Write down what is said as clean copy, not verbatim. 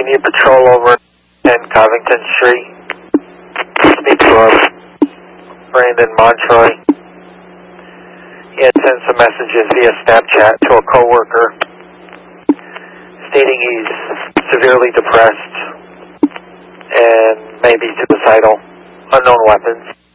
Can you patrol over 10 Covington Street? Speak to Brandon Montroy. He had sent some messages via Snapchat to a coworker stating he's severely depressed and maybe suicidal. Unknown weapons.